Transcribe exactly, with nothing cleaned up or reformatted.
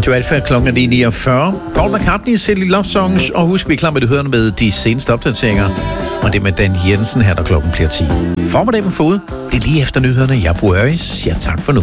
Radio Alfa, klokken er ni niogfyrre. Paul McCartney, Silly Love Songs, og husk, vi er klar med det hørende med de seneste opdateringer. Og det er med Dan Jensen her, der klokken bliver ti. Formiddag med fod. Det er lige efter nyhederne. Jeg bruger Øjes. Ja, tak for nu.